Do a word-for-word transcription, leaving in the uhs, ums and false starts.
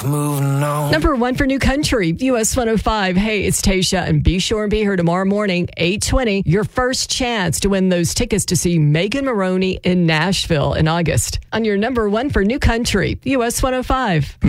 Moving on. Number one for New Country, U S one oh five. Hey, it's Tasha, and be sure and be here tomorrow morning, eight twenty. Your first chance to win those tickets to see Megan Maroney in Nashville in August. On your number one for New Country, U S one oh five.